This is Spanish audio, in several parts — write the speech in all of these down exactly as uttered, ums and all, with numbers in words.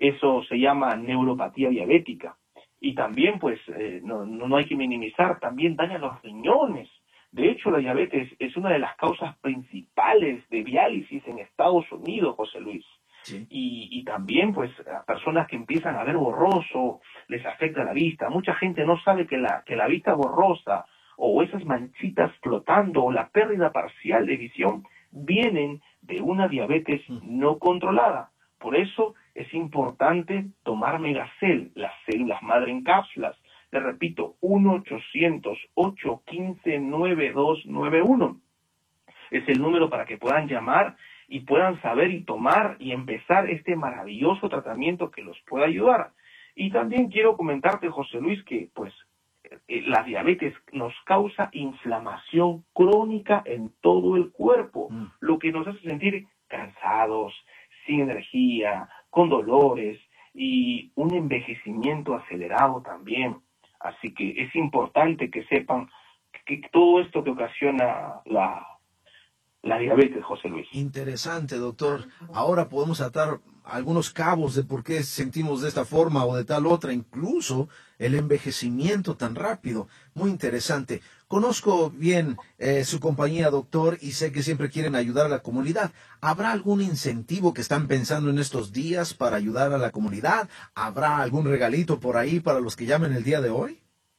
Eso se llama neuropatía diabética. Y también, pues, eh, no, no, no hay que minimizar, también daña los riñones. De hecho, la diabetes es una de las causas principales de diálisis en Estados Unidos, José Luis. Sí. Y, y también, pues, a personas que empiezan a ver borroso, les afecta la vista. Mucha gente no sabe que la, que la vista borrosa o esas manchitas flotando o la pérdida parcial de visión vienen de una diabetes no controlada. Por eso es importante tomar Megacel, las células madre en cápsulas. Le repito, uno ochocientos, ocho uno cinco, nueve dos nueve uno. Es el número para que puedan llamar y puedan saber y tomar y empezar este maravilloso tratamiento que los pueda ayudar. Y también quiero comentarte, José Luis, que pues eh, la diabetes nos causa inflamación crónica en todo el cuerpo, Mm. lo que nos hace sentir cansados, sin energía, con dolores y un envejecimiento acelerado también. Así que es importante que sepan que todo esto que ocasiona la La diabetes, José Luis. Interesante, doctor. Ahora podemos atar algunos cabos de por qué sentimos de esta forma o de tal otra, incluso el envejecimiento tan rápido. Muy interesante. Conozco bien eh, su compañía, doctor, y sé que siempre quieren ayudar a la comunidad. ¿Habrá algún incentivo que están pensando en estos días para ayudar a la comunidad? ¿Habrá algún regalito por ahí para los que llamen el día de hoy?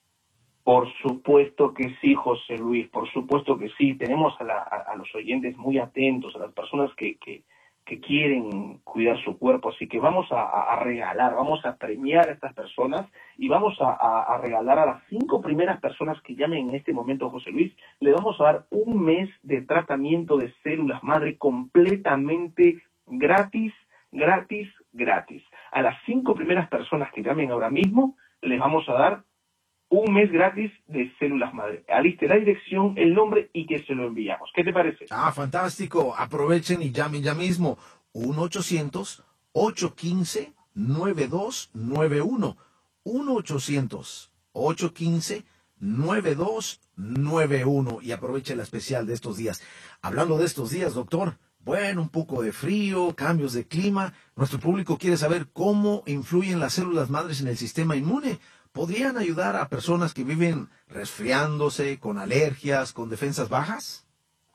Por supuesto que sí, José Luis, por supuesto que sí. Tenemos a, la, a, a los oyentes muy atentos, a las personas que, que, que quieren cuidar su cuerpo. Así que vamos a, a regalar, vamos a premiar a estas personas y vamos a, a, a regalar a las cinco primeras personas que llamen en este momento, José Luis, le vamos a dar un mes de tratamiento de células madre completamente gratis, gratis, gratis. A las cinco primeras personas que llamen ahora mismo, les vamos a dar un mes gratis de células madre. Aliste la dirección, el nombre y que se lo enviamos. ¿Qué te parece? Ah, fantástico. Aprovechen y llamen ya mismo. uno ochocientos, ocho uno cinco, nueve dos nueve uno. uno ochocientos, ocho uno cinco, nueve dos nueve uno. Y aproveche la especial de estos días. Hablando de estos días, doctor, bueno, un poco de frío, cambios de clima. Nuestro público quiere saber cómo influyen las células madres en el sistema inmune. ¿Podrían ayudar a personas que viven resfriándose, con alergias, con defensas bajas?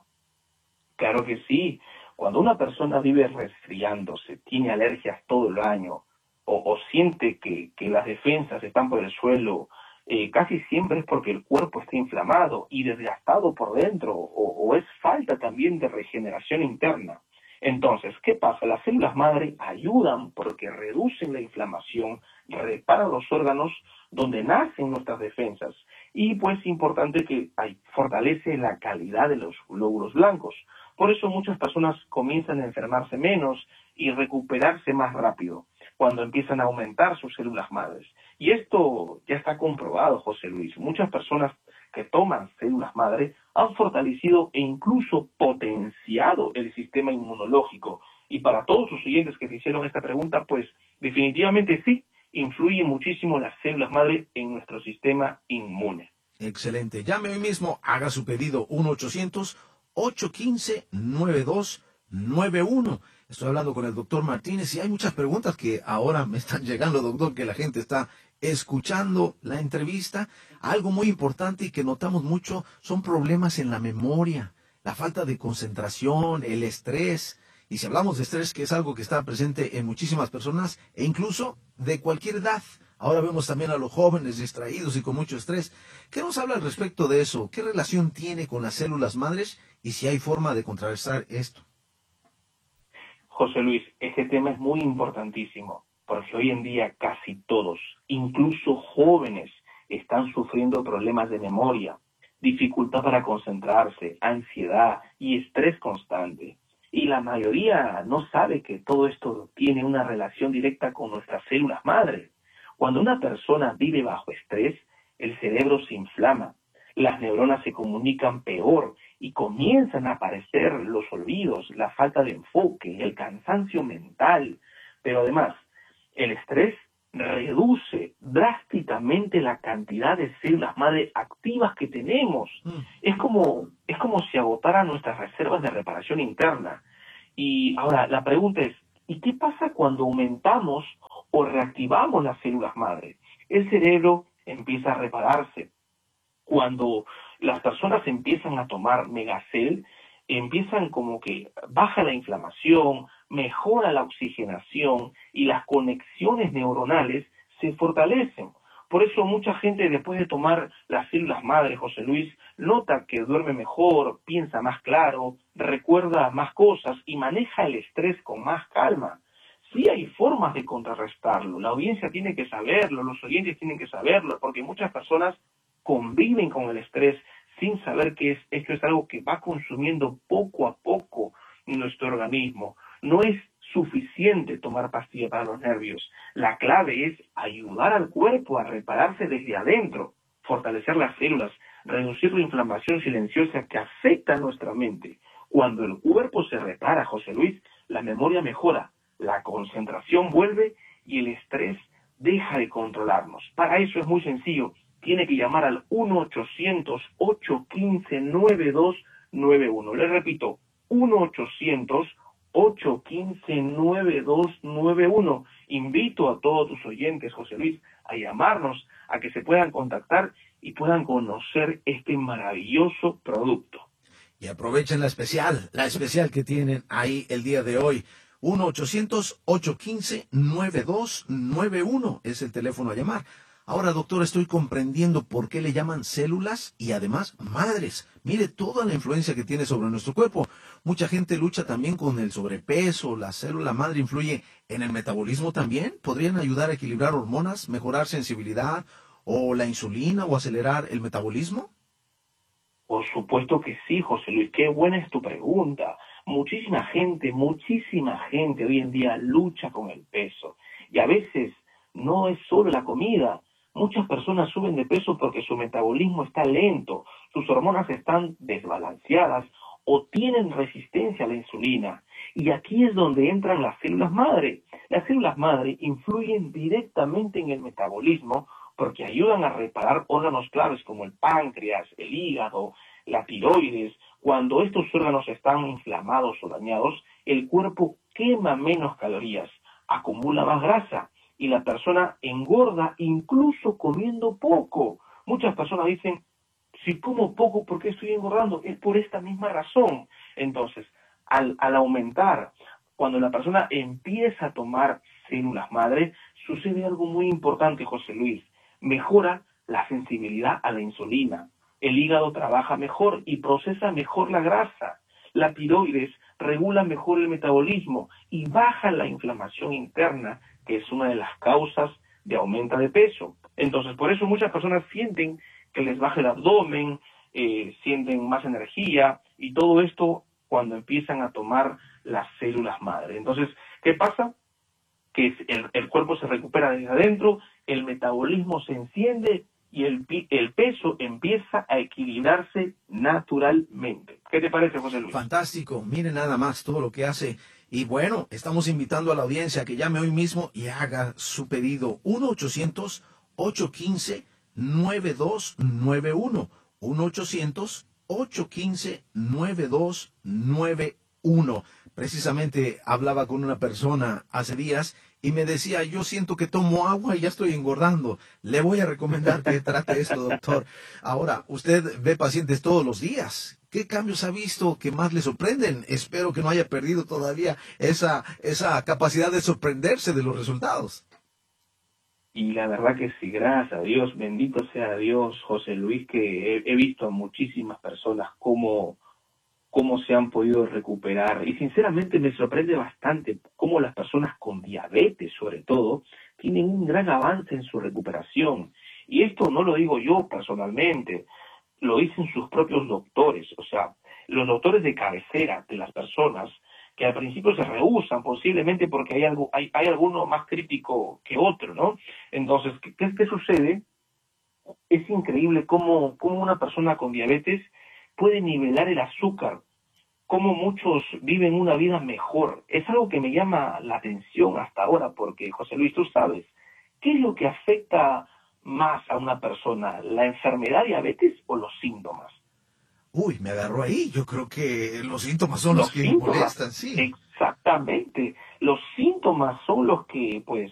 Claro que sí. Cuando una persona vive resfriándose, tiene alergias todo el año o, o siente que, que las defensas están por el suelo, eh, casi siempre es porque el cuerpo está inflamado y desgastado por dentro o, o es falta también de regeneración interna. Entonces, ¿qué pasa? Las células madre ayudan porque reducen la inflamación, reparan los órganos donde nacen nuestras defensas y pues importante que ay, fortalece la calidad de los glóbulos blancos. Por eso muchas personas comienzan a enfermarse menos y recuperarse más rápido cuando empiezan a aumentar sus células madres. Y esto ya está comprobado, José Luis. Muchas personas que toman células madre han fortalecido e incluso potenciado el sistema inmunológico. Y para todos los oyentes que se hicieron esta pregunta, pues definitivamente sí, influye muchísimo las células madre en nuestro sistema inmune. Excelente. Llame hoy mismo, haga su pedido uno ochocientos, ocho uno cinco, nueve dos nueve uno. Estoy hablando con el doctor Martínez y hay muchas preguntas que ahora me están llegando, doctor, que la gente está escuchando la entrevista. Algo muy importante y que notamos mucho son problemas en la memoria, la falta de concentración, el estrés. Y si hablamos de estrés, que es algo que está presente en muchísimas personas e incluso de cualquier edad. Ahora vemos también a los jóvenes distraídos y con mucho estrés. ¿Qué nos habla al respecto de eso? ¿Qué relación tiene con las células madres y si hay forma de contrarrestar esto? José Luis, este tema es muy importantísimo, porque hoy en día casi todos, incluso jóvenes, están sufriendo problemas de memoria, dificultad para concentrarse, ansiedad y estrés constante. Y la mayoría no sabe que todo esto tiene una relación directa con nuestras células madre. Cuando una persona vive bajo estrés, el cerebro se inflama, las neuronas se comunican peor y comienzan a aparecer los olvidos, la falta de enfoque, el cansancio mental. Pero además, el estrés reduce drásticamente la cantidad de células madre activas que tenemos. Mm. Es como, es como si agotaran nuestras reservas de reparación interna. Y ahora la pregunta es, ¿y qué pasa cuando aumentamos o reactivamos las células madre, el cerebro empieza a repararse. Cuando las personas empiezan a tomar Megacel, empiezan como que baja la inflamación, mejora la oxigenación y las conexiones neuronales se fortalecen. Por eso mucha gente después de tomar las células madre, José Luis, nota que duerme mejor, piensa más claro, recuerda más cosas y maneja el estrés con más calma. Sí hay formas de contrarrestarlo, la audiencia tiene que saberlo, los oyentes tienen que saberlo, porque muchas personas conviven con el estrés sin saber que es, esto es algo que va consumiendo poco a poco nuestro organismo. No es suficiente tomar pastillas para los nervios. La clave es ayudar al cuerpo a repararse desde adentro, fortalecer las células, reducir la inflamación silenciosa que afecta a nuestra mente. Cuando el cuerpo se repara, José Luis, la memoria mejora, la concentración vuelve y el estrés deja de controlarnos. Para eso es muy sencillo. Tiene que llamar al uno ochocientos, ocho uno cinco, nueve dos nueve uno. Les repito, uno ochocientos, ocho uno cinco, nueve dos nueve uno. Invito a todos tus oyentes, José Luis, a llamarnos, a que se puedan contactar y puedan conocer este maravilloso producto. Y aprovechen la especial, la especial que tienen ahí el día de hoy. uno ochocientos, ocho uno cinco, nueve dos nueve uno es el teléfono a llamar. Ahora, doctor, estoy comprendiendo por qué le llaman células y además madres. Mire toda la influencia que tiene sobre nuestro cuerpo. Mucha gente lucha también con el sobrepeso. ¿La célula madre influye en el metabolismo también? ¿Podrían ayudar a equilibrar hormonas, mejorar sensibilidad o la insulina o acelerar el metabolismo? Por supuesto que sí, José Luis. Qué buena es tu pregunta. Muchísima gente, muchísima gente hoy en día lucha con el peso. Y a veces no es solo la comida. Muchas personas suben de peso porque su metabolismo está lento, sus hormonas están desbalanceadas o tienen resistencia a la insulina. Y aquí es donde entran las células madre. Las células madre influyen directamente en el metabolismo porque ayudan a reparar órganos claves como el páncreas, el hígado, la tiroides. Cuando estos órganos están inflamados o dañados, el cuerpo quema menos calorías, acumula más grasa y la persona engorda incluso comiendo poco. Muchas personas dicen, si como poco, ¿por qué estoy engordando? Es por esta misma razón. Entonces, al, al aumentar, cuando la persona empieza a tomar células madre, sucede algo muy importante, José Luis. Mejora la sensibilidad a la insulina. El hígado trabaja mejor y procesa mejor la grasa. La tiroides regula mejor el metabolismo y baja la inflamación interna, que es una de las causas de aumento de peso. Entonces, por eso muchas personas sienten que les baja el abdomen, eh, sienten más energía, y todo esto cuando empiezan a tomar las células madre. Entonces, ¿qué pasa? Que el, el cuerpo se recupera desde adentro, el metabolismo se enciende y el, el peso empieza a equilibrarse naturalmente. ¿Qué te parece, José Luis? Fantástico, mire nada más todo lo que hace. Y bueno, estamos invitando a la audiencia a que llame hoy mismo y haga su pedido. uno ochocientos, ocho uno cinco, nueve dos nueve uno. uno ochocientos, ocho uno cinco, nueve dos nueve uno. Precisamente hablaba con una persona hace días y me decía, yo siento que tomo agua y ya estoy engordando. Le voy a recomendar que trate esto, doctor. Ahora, usted ve pacientes todos los días. ¿Qué cambios ha visto que más le sorprenden? Espero que no haya perdido todavía esa, esa capacidad de sorprenderse de los resultados. Y la verdad que sí, gracias a Dios, bendito sea Dios, José Luis, que he, he visto a muchísimas personas cómo, cómo se han podido recuperar. Y sinceramente me sorprende bastante cómo las personas con diabetes, sobre todo, tienen un gran avance en su recuperación. Y esto no lo digo yo personalmente, lo dicen sus propios doctores, o sea, los doctores de cabecera de las personas que al principio se rehúsan, posiblemente porque hay algo, hay, hay alguno más crítico que otro, ¿no? Entonces, ¿qué, qué, qué sucede? Es increíble cómo, cómo una persona con diabetes puede nivelar el azúcar, cómo muchos viven una vida mejor. Es algo que me llama la atención hasta ahora, porque, José Luis, tú sabes, ¿qué es lo que afecta más a una persona, la enfermedad diabetes o los síntomas? Uy, me agarró ahí. Yo creo que los síntomas son los, los que síntomas, molestan, sí. Exactamente. Los síntomas son los que, pues,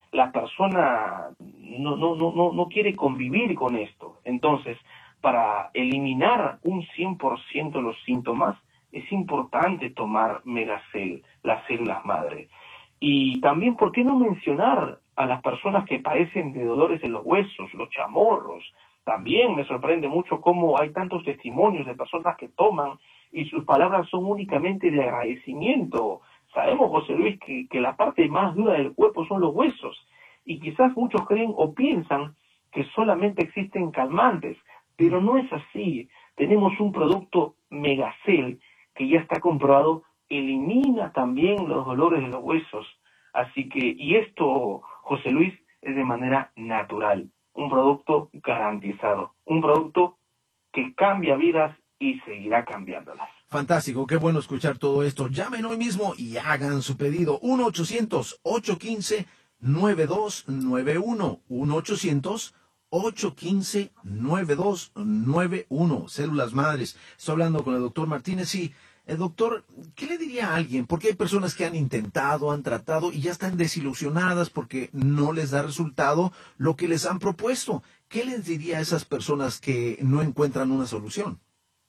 la persona no, no, no, no, no quiere convivir con esto. Entonces, para eliminar un cien por ciento los síntomas, es importante tomar Megacel, las células madre. Y también, ¿por qué no mencionar a las personas que padecen de dolores en los huesos, los chamorros? También me sorprende mucho cómo hay tantos testimonios de personas que toman y sus palabras son únicamente de agradecimiento. Sabemos, José Luis, que, que la parte más dura del cuerpo son los huesos. Y quizás muchos creen o piensan que solamente existen calmantes, pero no es así. Tenemos un producto Megacel que ya está comprobado, elimina también los dolores de los huesos. Así que, y esto, José Luis, es de manera natural. Un producto garantizado. Un producto que cambia vidas y seguirá cambiándolas. Fantástico, qué bueno escuchar todo esto. Llamen hoy mismo y hagan su pedido. uno ochocientos, ocho uno cinco, nueve dos nueve uno. uno ochocientos, ocho uno cinco, nueve dos nueve uno. Células madres. Estoy hablando con el doctor Martínez y, el doctor, ¿qué le diría a alguien? Porque hay personas que han intentado, han tratado y ya están desilusionadas porque no les da resultado lo que les han propuesto. ¿Qué les diría a esas personas que no encuentran una solución?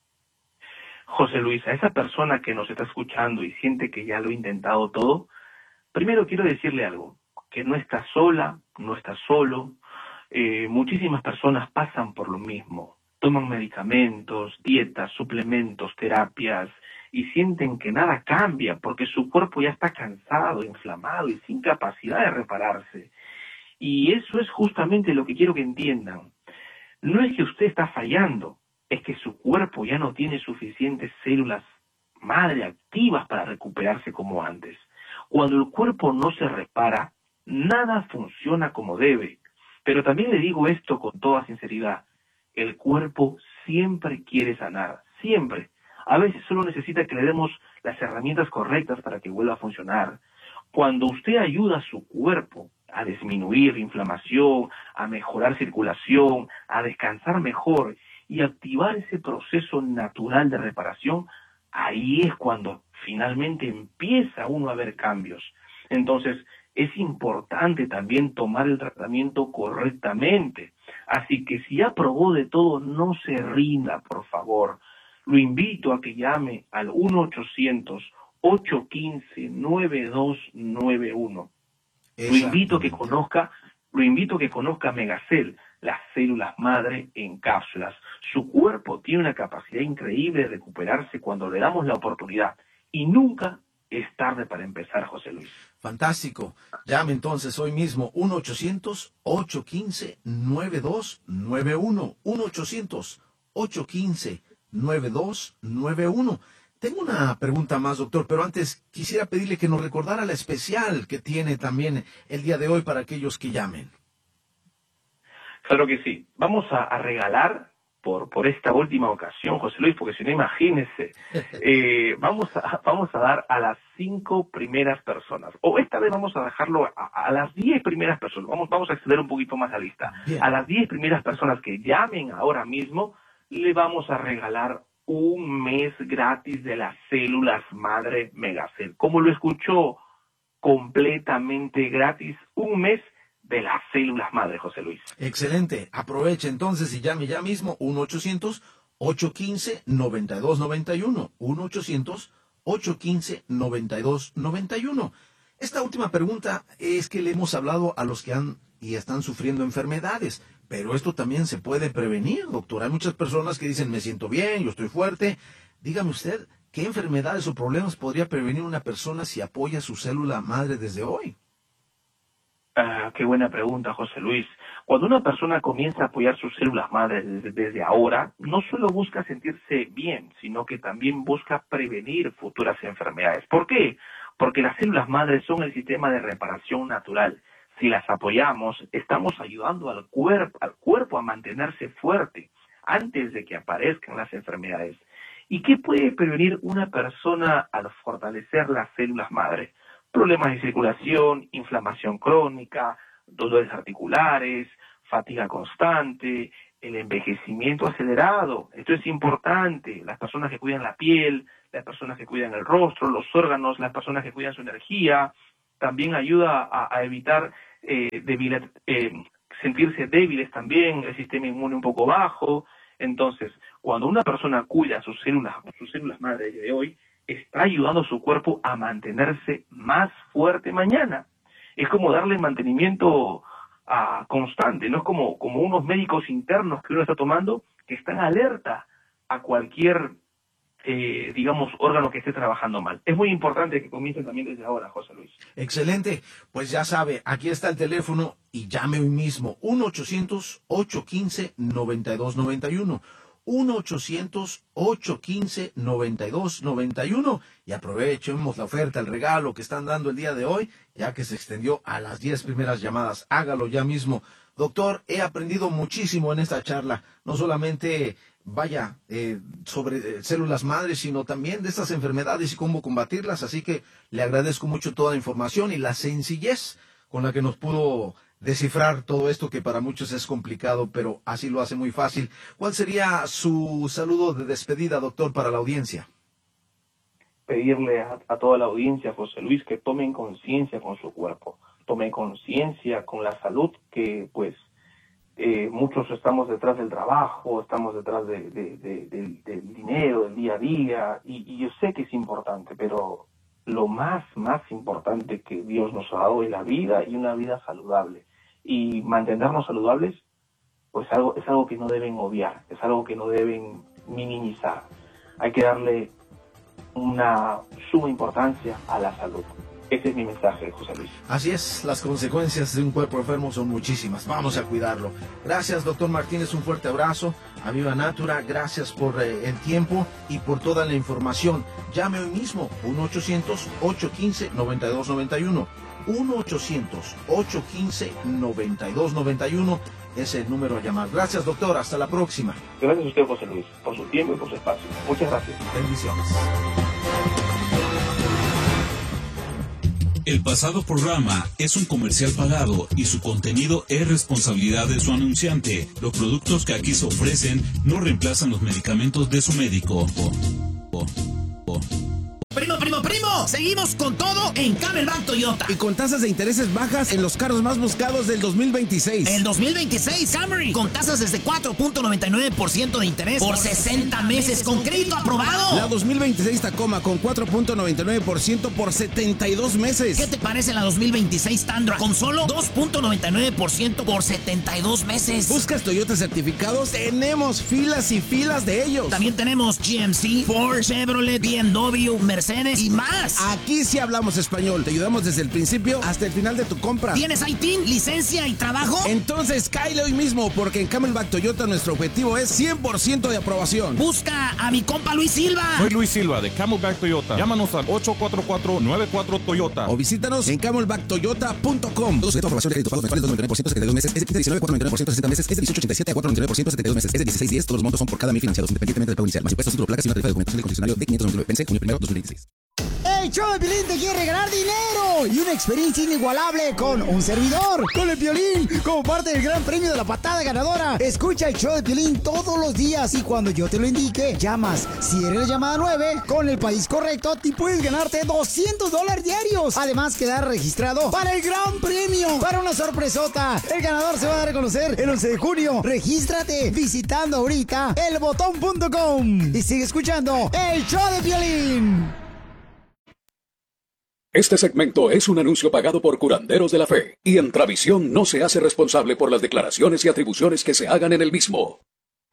José Luis, a esa persona que nos está escuchando y siente que ya lo ha intentado todo, primero quiero decirle algo, que no está sola, no está solo. Eh, muchísimas personas pasan por lo mismo, toman medicamentos, dietas, suplementos, terapias, y sienten que nada cambia porque su cuerpo ya está cansado, inflamado y sin capacidad de repararse. Y eso es justamente lo que quiero que entiendan. No es que usted está fallando, es que su cuerpo ya no tiene suficientes células madre activas para recuperarse como antes. Cuando el cuerpo no se repara, nada funciona como debe. Pero también le digo esto con toda sinceridad, el cuerpo siempre quiere sanar, siempre. A veces solo necesita que le demos las herramientas correctas para que vuelva a funcionar. Cuando usted ayuda a su cuerpo a disminuir inflamación, a mejorar circulación, a descansar mejor y activar ese proceso natural de reparación, ahí es cuando finalmente empieza uno a ver cambios. Entonces, es importante también tomar el tratamiento correctamente. Así que si ya probó de todo, no se rinda, por favor. Lo invito a que llame al uno ochocientos, ocho uno cinco, nueve dos nueve uno. Lo invito a que conozca, lo invito a que conozca Megacel, las células madre en cápsulas. Su cuerpo tiene una capacidad increíble de recuperarse cuando le damos la oportunidad. Y nunca es tarde para empezar, José Luis. Fantástico. Llame entonces hoy mismo uno ochocientos, ocho uno cinco, nueve dos nueve uno. uno ochocientos, ocho uno cinco, nueve dos nueve uno. Tengo una pregunta más, doctor, pero antes quisiera pedirle que nos recordara la especial que tiene también el día de hoy para aquellos que llamen. Claro que sí. Vamos a, a regalar por, por esta última ocasión, José Luis, porque si no, imagínese, eh, vamos, a, vamos a dar a las cinco primeras personas, o esta vez vamos a dejarlo a, a las diez primeras personas, vamos, vamos a exceder un poquito más la lista. Bien. A las diez primeras personas que llamen ahora mismo, le vamos a regalar un mes gratis de las células madre Megacel. Como lo escuchó, completamente gratis, un mes de las células madre, José Luis. Excelente. Aproveche entonces y llame ya mismo uno ochocientos, ocho uno cinco, nueve dos nueve uno. uno ochocientos, ocho uno cinco, nueve dos nueve uno. Esta última pregunta es que le hemos hablado a los que han y están sufriendo enfermedades, pero esto también se puede prevenir, doctor. Hay muchas personas que dicen, me siento bien, yo estoy fuerte. Dígame usted, ¿qué enfermedades o problemas podría prevenir una persona si apoya su célula madre desde hoy? Ah, qué buena pregunta, José Luis. Cuando una persona comienza a apoyar sus células madres desde, desde ahora, no solo busca sentirse bien, sino que también busca prevenir futuras enfermedades. ¿Por qué? Porque las células madres son el sistema de reparación natural. Si las apoyamos, estamos ayudando al cuerpo, al cuerpo a mantenerse fuerte antes de que aparezcan las enfermedades. ¿Y qué puede prevenir una persona al fortalecer las células madre? Problemas de circulación, inflamación crónica, dolores articulares, fatiga constante, el envejecimiento acelerado. Esto es importante. Las personas que cuidan la piel, las personas que cuidan el rostro, los órganos, las personas que cuidan su energía. También ayuda a, a evitar eh, debil, eh, sentirse débiles también, el sistema inmune un poco bajo. Entonces, cuando una persona cuida sus células, sus células madre de hoy, está ayudando a su cuerpo a mantenerse más fuerte mañana. Es como darle mantenimiento a, constante, no es como, como unos médicos internos que uno está tomando que están alerta a cualquier, eh, digamos, órgano que esté trabajando mal. Es muy importante que comiencen también desde ahora, José Luis. Excelente. Pues ya sabe, aquí está el teléfono y llame hoy mismo. uno ochocientos, ocho uno cinco, nueve dos nueve uno. uno ochocientos, ocho uno cinco, nueve dos nueve uno. Y aprovechemos la oferta, el regalo que están dando el día de hoy, ya que se extendió a las diez primeras llamadas. Hágalo ya mismo. Doctor, he aprendido muchísimo en esta charla. No solamente... vaya, eh, sobre eh, células madres, sino también de estas enfermedades y cómo combatirlas. Así que le agradezco mucho toda la información y la sencillez con la que nos pudo descifrar todo esto que para muchos es complicado, pero así lo hace muy fácil. ¿Cuál sería su saludo de despedida, doctor, para la audiencia? Pedirle a, a toda la audiencia, José Luis, que tomen conciencia con su cuerpo, tomen conciencia con la salud, que pues Eh, muchos estamos detrás del trabajo, estamos detrás de, de, de, de, del dinero, del día a día, y, y yo sé que es importante, pero lo más, más importante que Dios nos ha dado es la vida y una vida saludable. Y mantenernos saludables, pues algo, es algo que no deben obviar, es algo que no deben minimizar. Hay que darle una suma importancia a la salud. Ese es mi mensaje, José Luis. Así es, las consecuencias de un cuerpo enfermo son muchísimas. Vamos a cuidarlo. Gracias, doctor Martínez, un fuerte abrazo. A Viva Natura, gracias por eh, el tiempo y por toda la información. Llame hoy mismo, uno ochocientos, ocho uno cinco, nueve dos nueve uno. uno ochocientos, ocho uno cinco, nueve dos nueve uno es el número a llamar. Gracias, doctor. Hasta la próxima. Gracias a usted, José Luis, por su tiempo y por su espacio. Muchas gracias. Bendiciones. El pasado programa es un comercial pagado y su contenido es responsabilidad de su anunciante. Los productos que aquí se ofrecen no reemplazan los medicamentos de su médico. Primo, primo, primo, seguimos con todo en Camelback Toyota. Y con tasas de intereses bajas en los carros más buscados del dos mil veintiséis. El dos mil veintiséis Camry, con tasas desde cuatro punto noventa y nueve por ciento de interés por sesenta meses con crédito aprobado. La dos mil veintiséis Tacoma con cuatro punto noventa y nueve por ciento por setenta y dos meses. ¿Qué te parece la dos mil veintiséis Tundra con solo dos punto noventa y nueve por ciento por setenta y dos meses? ¿Buscas Toyota certificados? Tenemos filas y filas de ellos. También tenemos G M C, Ford, Chevrolet, B M W, Mercedes y más. Aquí sí hablamos español. Te ayudamos desde el principio hasta el final de tu compra. ¿Tienes I T I N, licencia y trabajo? Entonces cáele hoy mismo, porque en Camelback Toyota nuestro objetivo es cien por ciento de aprobación. Busca a mi compa Luis Silva. Soy Luis Silva de Camelback Toyota. Llámanos al ocho cuatro cuatro, nueve cuatro Toyota. O visítanos en camelback toyota punto com. Todo sujeto a aprobación de crédito, pagos mensuales dos noventa y nueve por ciento, setenta y dos meses. Es de quince diecinueve, cuatro noventa y nueve por ciento, sesenta meses. Es de dieciocho ochenta y siete a cuatro noventa y nueve por ciento, setenta y dos meses. Es de dieciséis diez. Todos los montos son por cada mil financiados, independientemente del pago inicial. Más impuestos, título, placas y una tarifa de documentación del concesionario de quinientos noventa y nueve. Vence junio primero, dos mil veintiséis. El show de Piolín te quiere regalar dinero y una experiencia inigualable con un servidor, con el Piolín, como parte del gran premio de la patada ganadora. Escucha el show de Piolín todos los días y cuando yo te lo indique, llamas. Si eres la llamada nueve, con el país correcto, te puedes ganarte doscientos dólares diarios. Además, quedar registrado para el gran premio, para una sorpresota. El ganador se va a dar a conocer el once de junio. Regístrate visitando ahorita el botón punto com y sigue escuchando el show de Piolín. Este segmento es un anuncio pagado por Curanderos de la Fe y Entravisión no se hace responsable por las declaraciones y atribuciones que se hagan en el mismo.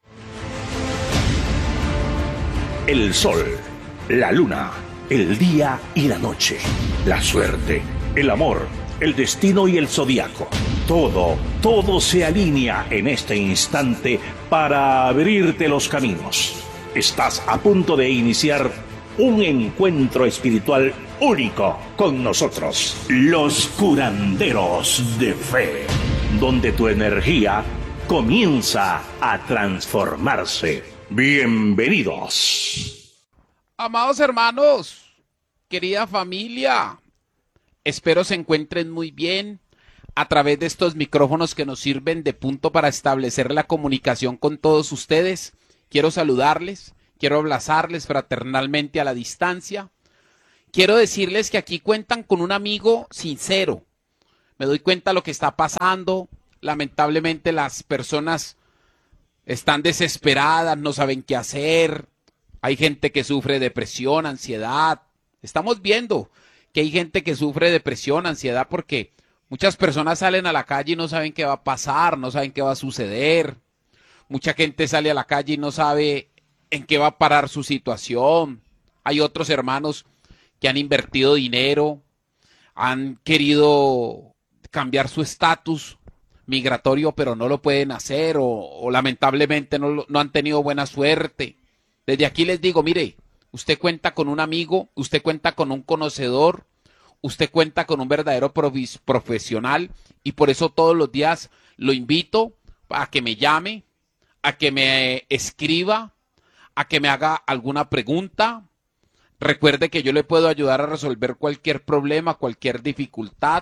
El sol, la luna, el día y la noche, la suerte, el amor, el destino y el zodiaco. Todo, todo se alinea en este instante para abrirte los caminos. Estás a punto de iniciar un encuentro espiritual único con nosotros, los Curanderos de Fe, donde tu energía comienza a transformarse. Bienvenidos. Amados hermanos, querida familia, espero se encuentren muy bien a través de estos micrófonos que nos sirven de punto para establecer la comunicación con todos ustedes. Quiero saludarles, quiero abrazarles fraternalmente a la distancia. Quiero decirles que aquí cuentan con un amigo sincero. me doy cuenta de lo que está pasando. Lamentablemente las personas están desesperadas, no saben qué hacer. Hay gente que sufre depresión, ansiedad. Estamos viendo que hay gente que sufre depresión, ansiedad, porque muchas personas salen a la calle y no saben qué va a pasar, no saben qué va a suceder. Mucha gente sale a la calle y no sabe en qué va a parar su situación. Hay otros hermanos que han invertido dinero, han querido cambiar su estatus migratorio, pero no lo pueden hacer o, o lamentablemente no, no han tenido buena suerte. Desde aquí les digo, mire, usted cuenta con un amigo, usted cuenta con un conocedor, usted cuenta con un verdadero provis, profesional y por eso todos los días lo invito a que me llame, a que me escriba, a que me haga alguna pregunta. Recuerde que yo le puedo ayudar a resolver cualquier problema, cualquier dificultad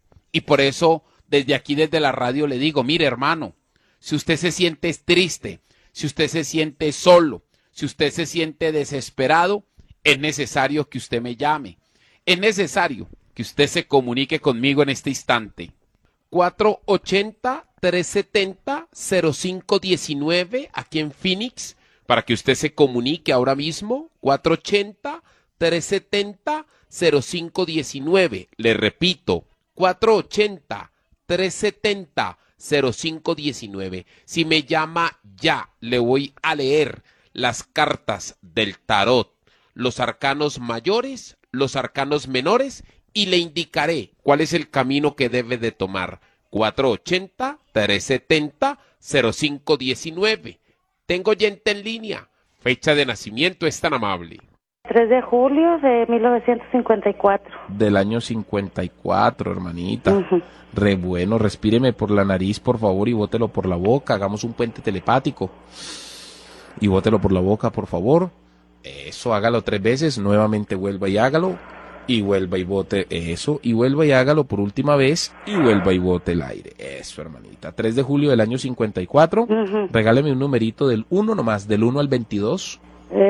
y por eso desde aquí, desde la radio le digo, mire hermano, si usted se siente triste, si usted se siente solo, si usted se siente desesperado, es necesario que usted me llame. Es necesario que usted se comunique conmigo en este instante. cuatro ochenta, trescientos setenta, cero cinco diecinueve aquí en Phoenix, para que usted se comunique ahora mismo. cuatro ochenta, trescientos setenta, cero cinco diecinueve. Le repito, cuatro ochenta, trescientos setenta, cero cinco diecinueve. Si me llama ya, le voy a leer las cartas del tarot, los arcanos mayores, los arcanos menores y le indicaré cuál es el camino que debe de tomar. cuatro ochenta, trescientos setenta, cero cinco diecinueve. Tengo oyente en línea. Fecha de nacimiento es tan amable. tres de julio de mil novecientos cincuenta y cuatro. Del año cincuenta y cuatro, hermanita. Uh-huh. Re bueno, respíreme por la nariz, por favor, y bótelo por la boca. Hagamos un puente telepático. Y bótelo por la boca, por favor. Eso, hágalo tres veces. Nuevamente vuelva y hágalo. Y vuelva y bote eso. Y vuelva y hágalo por última vez. Y vuelva y bote el aire. Eso, hermanita. tres de julio del año cincuenta y cuatro. Uh-huh. Regáleme un numerito del uno nomás, del uno al veintidós.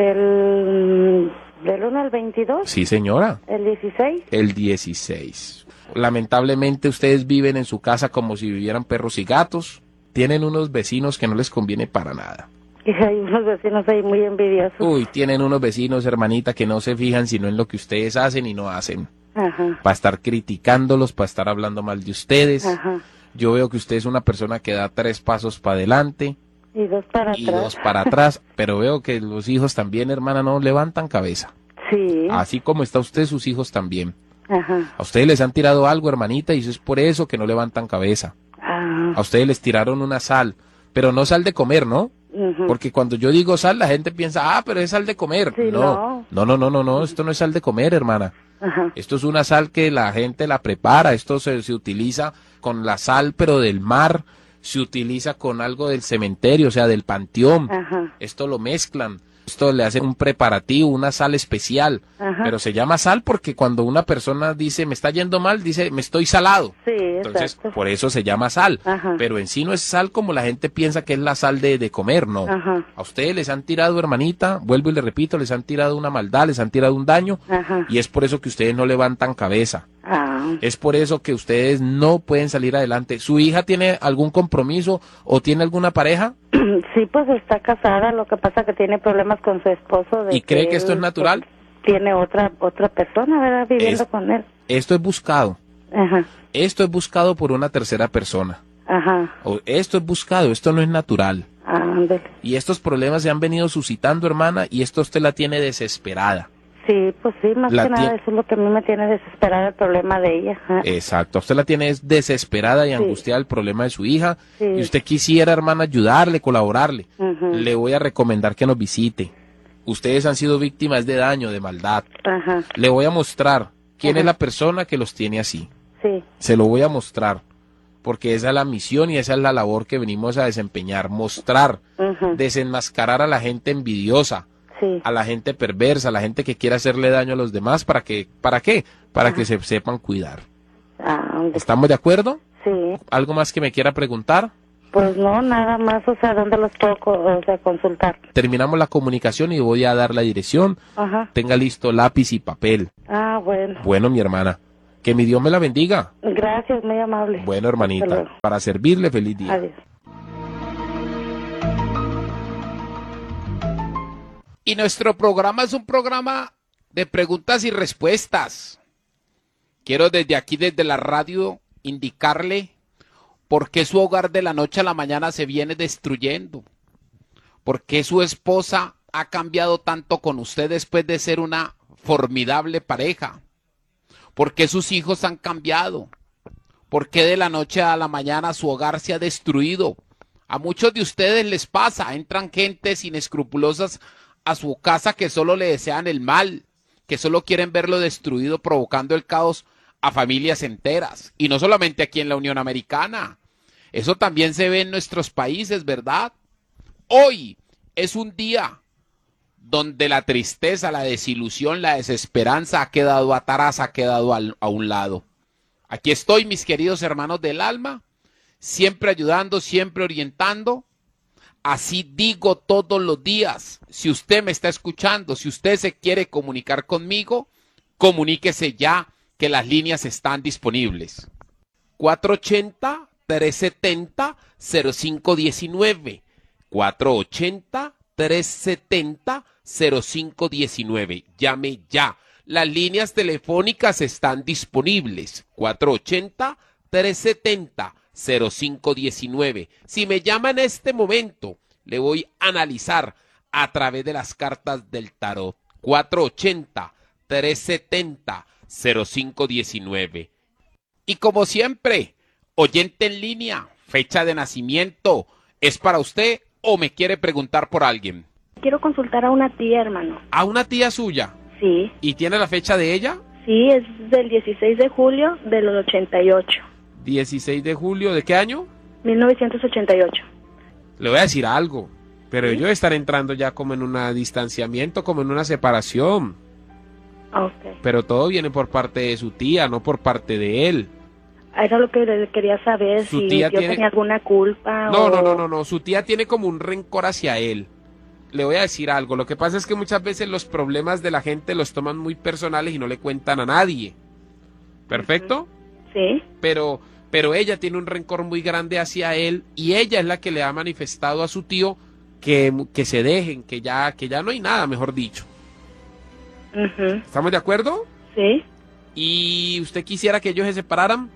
El... ¿Del uno al veintidós? Sí, señora. ¿El dieciséis? El dieciséis. Lamentablemente ustedes viven en su casa como si vivieran perros y gatos. Tienen unos vecinos que no les conviene para nada. Y hay unos vecinos ahí muy envidiosos. Uy, tienen unos vecinos, hermanita, que no se fijan sino en lo que ustedes hacen y no hacen. Ajá. Para estar criticándolos, para estar hablando mal de ustedes. Ajá. Yo veo que usted es una persona que da tres pasos para adelante. Y dos para y atrás. dos para atrás, pero veo que los hijos también, hermana, no levantan cabeza. Sí. Así como está usted, sus hijos también. Ajá. A ustedes les han tirado algo, hermanita, y eso es por eso que no levantan cabeza. Ah. A ustedes les tiraron una sal, pero no sal de comer, ¿no? Uh-huh. Porque cuando yo digo sal, la gente piensa, ah, pero es sal de comer. Sí, no. no, no, no, no, no, esto no es sal de comer, hermana. Ajá. Esto es una sal que la gente la prepara, esto se, se utiliza con la sal, pero del mar, se utiliza con algo del cementerio, o sea, del panteón. Ajá. Esto lo mezclan, esto le hacen un preparativo, una sal especial. Ajá. Pero se llama sal porque cuando una persona dice, me está yendo mal, dice, me estoy salado. Sí, Entonces, exacto. por eso se llama sal. Ajá. Pero en sí no es sal como la gente piensa que es la sal de, de comer, no. Ajá. A ustedes les han tirado, hermanita, vuelvo y le repito, les han tirado una maldad, les han tirado un daño. Ajá. Y es por eso que ustedes no levantan cabeza. Ah. Es por eso que ustedes no pueden salir adelante. ¿Su hija tiene algún compromiso o tiene alguna pareja? Sí, pues está casada, lo que pasa que tiene problemas con su esposo. De ¿Y cree que él, esto es natural? Pues, tiene otra otra persona, ¿verdad? Viviendo Es- con él. Esto es buscado. Ajá, Esto es buscado por una tercera persona. ajá, O esto es buscado, esto no es natural. ándale. Y estos problemas se han venido suscitando, hermana, y esto usted la tiene desesperada. Sí, pues sí, más La que nada tie- eso es lo que a mí me tiene desesperada, el problema de ella. Ajá. Exacto, usted la tiene es desesperada y Sí. angustiada el problema de su hija. Sí. Y usted quisiera, hermana, ayudarle, colaborarle. Ujú. Le voy a recomendar que nos visite. Ustedes han sido víctimas de daño, de maldad. Ajá, Le voy a mostrar quién Ajá. es la persona que los tiene así. sí, Se lo voy a mostrar, porque esa es la misión y esa es la labor que venimos a desempeñar. Mostrar, ujú, desenmascarar a la gente envidiosa, sí, a la gente perversa, a la gente que quiere hacerle daño a los demás. ¿Para qué? ¿Para qué? Para que se sepan cuidar. ah, ándale. ¿Estamos de acuerdo? Sí, ¿Algo más que me quiera preguntar? pues no, nada más, o sea, ¿dónde los puedo co- o sea, consultar? Terminamos la comunicación y voy a dar la dirección. Ajá, Tenga listo lápiz y papel. ah, bueno, Bueno, mi hermana, Que mi Dios me la bendiga. Gracias, muy amable. Bueno, hermanita, para servirle, feliz día. Adiós. Y nuestro programa es un programa de preguntas y respuestas. Quiero desde aquí, desde la radio, indicarle por qué su hogar de la noche a la mañana se viene destruyendo. ¿Por qué su esposa ha cambiado tanto con usted después de ser una formidable pareja? ¿Por qué sus hijos han cambiado? ¿Por qué de la noche a la mañana su hogar se ha destruido? A muchos de ustedes les pasa, entran gentes inescrupulosas a su casa que solo le desean el mal, que solo quieren verlo destruido, provocando el caos a familias enteras. Y no solamente aquí en la Unión Americana, eso también se ve en nuestros países, ¿verdad? Hoy es un día donde la tristeza, la desilusión, la desesperanza ha quedado atrás, ha quedado al, a un lado. Aquí estoy, mis queridos hermanos del alma, siempre ayudando, siempre orientando. Así digo todos los días. Si usted me está escuchando, si usted se quiere comunicar conmigo, comuníquese ya, que las líneas están disponibles. cuatro ochenta, tres setenta, cero cinco diecinueve. cuatro ochenta, tres setenta, cero cinco diecinueve. Llame ya. Las líneas telefónicas están disponibles. cuatro ochenta, tres setenta, cero cinco diecinueve. Si me llama en este momento, le voy a analizar a través de las cartas del tarot. cuatro ochenta, tres setenta, cero cinco diecinueve. Y como siempre, oyente en línea, fecha de nacimiento, ¿es para usted o me quiere preguntar por alguien? Quiero consultar a una tía, hermano. ¿A una tía suya? Sí. ¿Y tiene la fecha de ella? Sí, es del dieciséis de julio del ochenta y ocho. dieciséis de julio, ¿de qué año? mil novecientos ochenta y ocho. Le voy a decir algo, pero ¿Sí? yo estaré entrando ya como en un distanciamiento, como en una separación. Okay. Pero todo viene por parte de su tía, no por parte de él. Era lo que le quería saber, Su si tía yo tiene- tenía alguna culpa. No, o... no, no, no, no, su tía tiene como un rencor hacia él. Le voy a decir algo, lo que pasa es que muchas veces los problemas de la gente los toman muy personales y no le cuentan a nadie. ¿Perfecto? Sí. Pero, pero ella tiene un rencor muy grande hacia él y ella es la que le ha manifestado a su tío que, que se dejen, que ya, que ya no hay nada, mejor dicho. Ujú. ¿Estamos de acuerdo? Sí. ¿Y usted quisiera que ellos se separaran?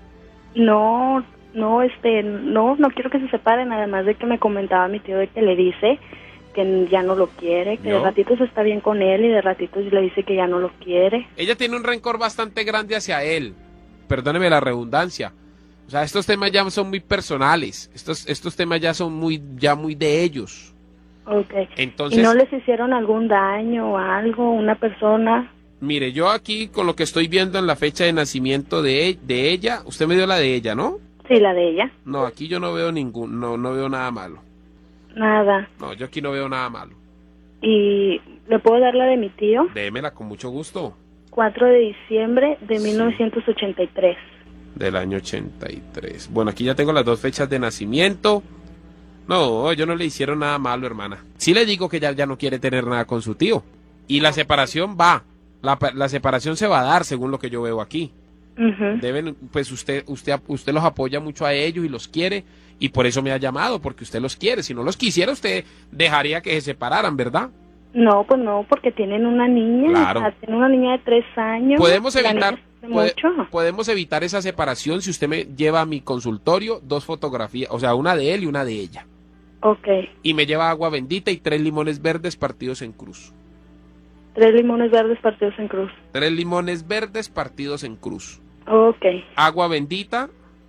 No, no, este, no, no quiero que se separen, además de que me comentaba mi tío de que le dice que ya no lo quiere, que ¿No? de ratitos está bien con él y de ratitos le dice que ya no lo quiere. Ella tiene un rencor bastante grande hacia él. Perdóneme la redundancia. O sea, estos temas ya son muy personales. Estos, estos temas ya son muy, ya muy de ellos. Okay. Entonces, ¿Y no les hicieron algún daño o algo, una persona? mire, yo aquí con lo que estoy viendo en la fecha de nacimiento de, de ella, usted me dio la de ella, ¿no? Sí, la de ella. No, aquí yo no veo ningún, no, no veo nada malo. Nada. No, yo aquí no veo nada malo. ¿Y le puedo dar la de mi tío? Démela con mucho gusto. cuatro de diciembre de mil novecientos ochenta y tres. Del año ochenta y tres. Bueno, aquí ya tengo las dos fechas de nacimiento. No, yo no le hicieron nada malo, hermana. Sí le digo que ya, ya no quiere tener nada con su tío. Y la separación va. La, la separación se va a dar, según lo que yo veo aquí. Uh-huh. Deben, pues usted, usted, usted los apoya mucho a ellos y los quiere. Y por eso me ha llamado, porque usted los quiere. Si no los quisiera, usted dejaría que se separaran, ¿verdad? No, pues no, porque tienen una niña. Claro. O sea, tienen una niña de tres años. Podemos La evitar, niña sufre puede- mucho. podemos evitar esa separación si usted me lleva a mi consultorio dos fotografías, o sea, una de él y una de ella. Ok. Y me lleva agua bendita y tres limones verdes partidos en cruz. Tres limones verdes partidos en cruz. Tres limones verdes partidos en cruz. Ok. Agua bendita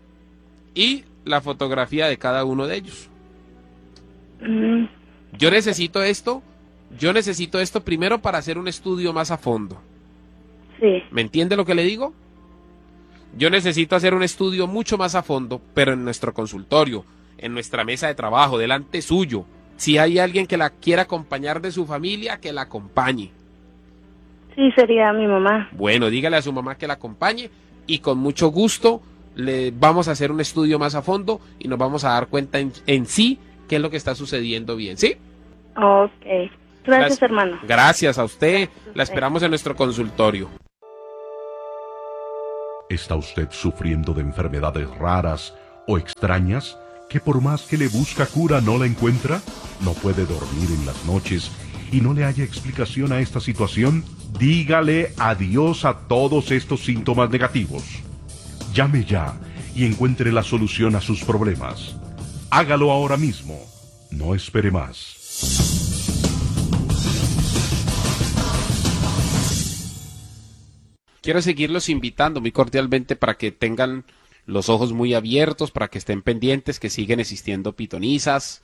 y la fotografía de cada uno de ellos. Mm, Yo necesito esto, yo necesito esto primero para hacer un estudio más a fondo. sí. ¿Me entiende lo que le digo? Yo necesito hacer un estudio mucho más a fondo, pero en nuestro consultorio, en nuestra mesa de trabajo, delante suyo. Si hay alguien que la quiera acompañar de su familia, que la acompañe. Sí, sería mi mamá. Bueno, dígale a su mamá que la acompañe y con mucho gusto le vamos a hacer un estudio más a fondo y nos vamos a dar cuenta en, en sí qué es lo que está sucediendo bien, ¿sí? Ok. Gracias, Las- hermano. Gracias a usted. La esperamos en nuestro consultorio. ¿Está usted sufriendo de enfermedades raras o extrañas que por más que le busca cura no la encuentra? ¿No puede dormir en las noches y no le haya explicación a esta situación? Dígale adiós a todos estos síntomas negativos. Llame ya y encuentre la solución a sus problemas. Hágalo ahora mismo. No espere más. Quiero seguirlos invitando muy cordialmente para que tengan los ojos muy abiertos, para que estén pendientes que siguen existiendo pitonisas,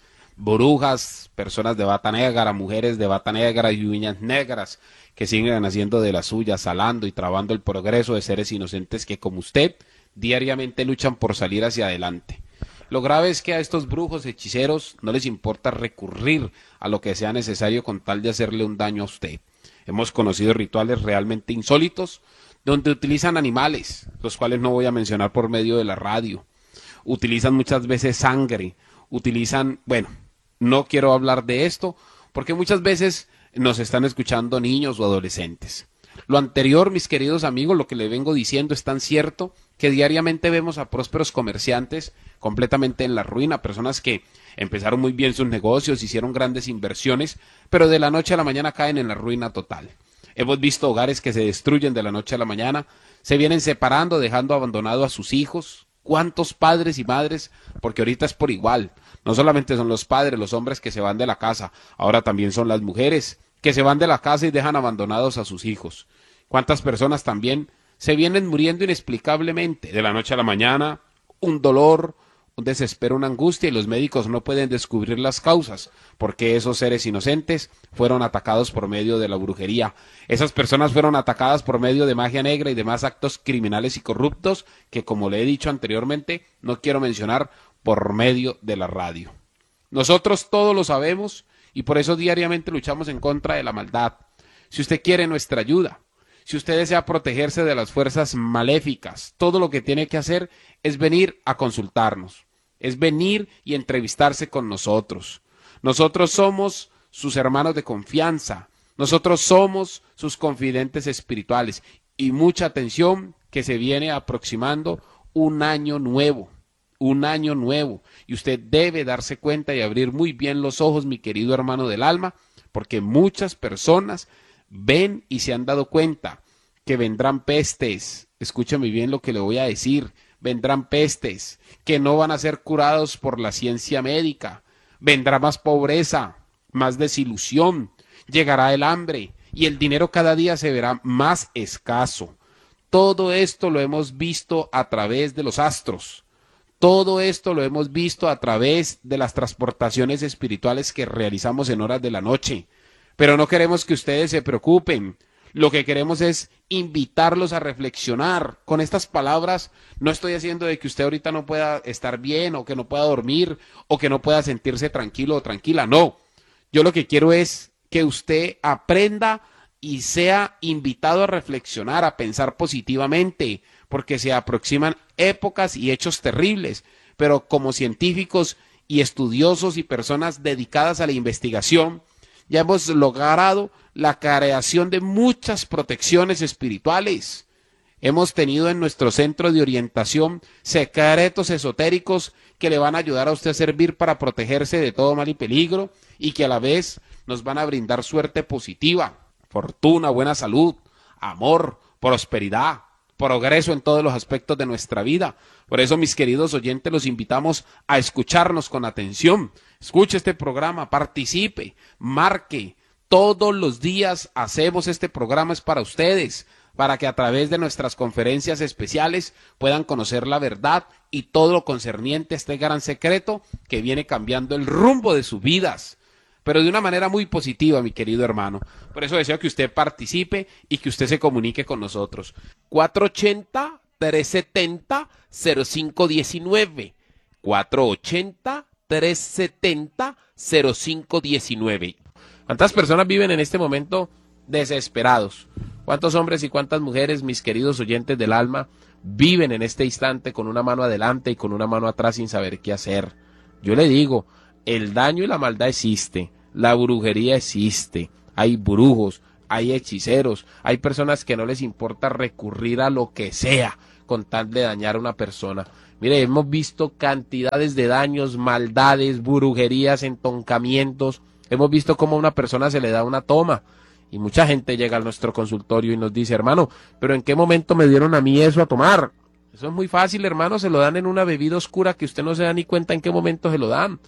brujas, personas de bata negra, mujeres de bata negra y uñas negras que siguen haciendo de las suyas, salando y trabando el progreso de seres inocentes que, como usted, diariamente luchan por salir hacia adelante. Lo grave es que a estos brujos, hechiceros, no les importa recurrir a lo que sea necesario con tal de hacerle un daño a usted. Hemos conocido rituales realmente insólitos, donde utilizan animales, los cuales no voy a mencionar por medio de la radio. Utilizan muchas veces sangre, utilizan, bueno, no quiero hablar de esto, porque muchas veces nos están escuchando niños o adolescentes. Lo anterior, mis queridos amigos, lo que le vengo diciendo es tan cierto que diariamente vemos a prósperos comerciantes completamente en la ruina, personas que empezaron muy bien sus negocios, hicieron grandes inversiones, pero de la noche a la mañana caen en la ruina total. Hemos visto hogares que se destruyen de la noche a la mañana, se vienen separando, dejando abandonado a sus hijos. ¿Cuántos padres y madres? Porque ahorita es por igual. No solamente son los padres, los hombres que se van de la casa, ahora también son las mujeres que se van de la casa y dejan abandonados a sus hijos. ¿Cuántas personas también se vienen muriendo inexplicablemente de la noche a la mañana? Un dolor, un desespero, una angustia, y los médicos no pueden descubrir las causas, porque esos seres inocentes fueron atacados por medio de la brujería. Esas personas fueron atacadas por medio de magia negra y demás actos criminales y corruptos que, como le he dicho anteriormente, no quiero mencionar por medio de la radio. Nosotros todos lo sabemos y por eso diariamente luchamos en contra de la maldad. Si usted quiere nuestra ayuda, si usted desea protegerse de las fuerzas maléficas, todo lo que tiene que hacer es venir a consultarnos, es venir y entrevistarse con nosotros. Nosotros somos sus hermanos de confianza, nosotros somos sus confidentes espirituales. Y mucha atención, que se viene aproximando un año nuevo, un año nuevo. Y usted debe darse cuenta y abrir muy bien los ojos, mi querido hermano del alma, porque muchas personas ven y se han dado cuenta que vendrán pestes. Escúchame bien lo que le voy a decir. Vendrán pestes que no van a ser curados por la ciencia médica. Vendrá más pobreza, más desilusión, llegará el hambre y el dinero cada día se verá más escaso. Todo esto lo hemos visto a través de los astros. Todo esto lo hemos visto a través de las transportaciones espirituales que realizamos en horas de la noche. Pero no queremos que ustedes se preocupen. Lo que queremos es invitarlos a reflexionar. Con estas palabras no estoy haciendo de que usted ahorita no pueda estar bien o que no pueda dormir o que no pueda sentirse tranquilo o tranquila. No, yo lo que quiero es que usted aprenda y sea invitado a reflexionar, a pensar positivamente, porque se aproximan épocas y hechos terribles. Pero como científicos y estudiosos y personas dedicadas a la investigación, ya hemos logrado la creación de muchas protecciones espirituales. Hemos tenido en nuestro centro de orientación secretos esotéricos que le van a ayudar a usted a servir para protegerse de todo mal y peligro y que a la vez nos van a brindar suerte positiva, fortuna, buena salud, amor, prosperidad, progreso en todos los aspectos de nuestra vida. Por eso, mis queridos oyentes, los invitamos a escucharnos con atención. Escuche este programa, participe, marque. Todos los días hacemos este programa, es para ustedes, para que a través de nuestras conferencias especiales puedan conocer la verdad y todo lo concerniente a este gran secreto que viene cambiando el rumbo de sus vidas, pero de una manera muy positiva, mi querido hermano. Por eso deseo que usted participe y que usted se comunique con nosotros. cuatro ochenta, tres setenta, cero cinco diecinueve. cuatro ochenta, tres setenta, cero cinco diecinueve. ¿Cuántas personas viven en este momento desesperados? ¿Cuántos hombres y cuántas mujeres, mis queridos oyentes del alma, viven en este instante con una mano adelante y con una mano atrás sin saber qué hacer? Yo le digo, el daño y la maldad existe, la brujería existe, hay brujos, hay hechiceros, hay personas que no les importa recurrir a lo que sea con tal de dañar a una persona. Mire, hemos visto cantidades de daños, maldades, brujerías, entoncamientos. Hemos visto cómo a una persona se le da una toma. Y mucha gente llega a nuestro consultorio y nos dice, hermano, ¿pero en qué momento me dieron a mí eso a tomar? Eso es muy fácil, hermano, se lo dan en una bebida oscura que usted no se da ni cuenta en qué momento se lo dan.